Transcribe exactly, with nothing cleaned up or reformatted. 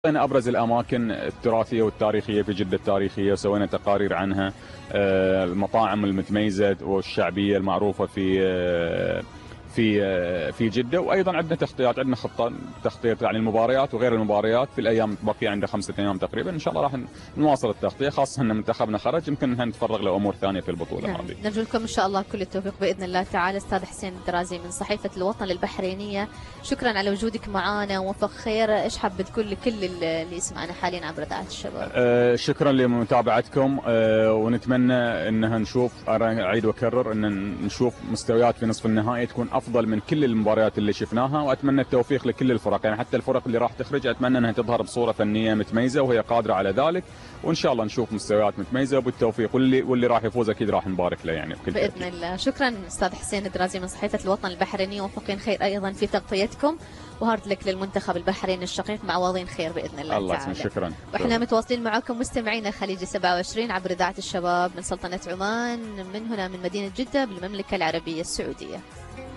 سوينا أبرز الأماكن التراثية والتاريخية في جدة التاريخية، وسوينا تقارير عنها. آه، المطاعم المتميزة والشعبية المعروفة في آه، في آه، في جدة. وأيضا عندنا تغطيات، عندنا خطة تغطية يعني المباريات وغير المباريات في الأيام الباقية، عندنا خمسة أيام تقريبا. إن شاء الله راح نواصل التغطية، خاصة أن منتخبنا خرج، يمكن نتفرغ لأمور ثانية في البطولة نعم، هذه. نرجو لكم إن شاء الله كل التوفيق بإذن الله تعالى. أستاذ حسين الدرازي من صحيفة الوطن البحرينية، شكرا على وجودك معنا ووفق خير. إيش حابة تقول لكل اللي يسمعنا حاليا عبر إذاعة الشباب؟ آه، شكرا لمتابعتكم، آه، ونتمنى انها نشوف، اعيد واكرر ان نشوف مستويات في نصف النهائي تكون افضل من كل المباريات اللي شفناها. واتمنى التوفيق لكل الفرق، يعني حتى الفرق اللي راح تخرج اتمنى انها تظهر بصوره فنيه متميزه وهي قادره على ذلك. وان شاء الله نشوف مستويات متميزه وبالتوفيق، واللي واللي راح يفوز اكيد راح نبارك له يعني بكل باذن تأكيد. الله. شكرا استاذ حسين الدرازي من صحيفه الوطن البحريني، وفقين خير ايضا في تغطيتكم، وهارد لك للمنتخب البحريني الشقيق، معوضين خير باذن الله, الله تعالى. يسلمك، شكرا. واحنا متواصلين معكم مستمعينا خليجي سبعة وعشرين عبر اذاعه الشباب من سلطنه عمان، من هنا من مدينه جده بالمملكه العربيه السعوديه.